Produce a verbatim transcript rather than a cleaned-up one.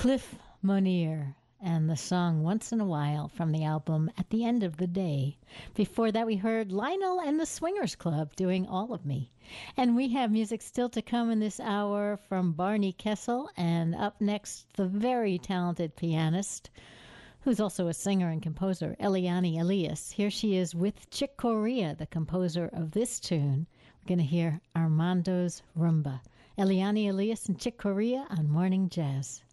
Cliff Monier and the song Once in a While from the album At the End of the Day. Before that, we heard Lionel and the Swingers Club doing All of Me. And we have music still to come in this hour from Barney Kessel, and up next, the very talented pianist, who's also a singer and composer, Eliane Elias. Here she is with Chick Corea, the composer of this tune. We're going to hear Armando's Rumba. Eliane Elias and Chick Corea on Morning Jazz.